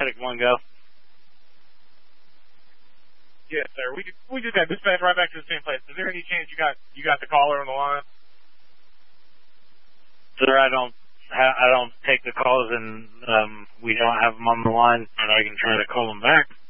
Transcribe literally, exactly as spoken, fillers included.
Medic one, go. Yes, sir. We we did that. Dispatch right back to the same place. Is there any chance you got you got the caller on the line? Sir, I don't I don't take the calls, and um, we don't have them on the line, but I can try to call them back.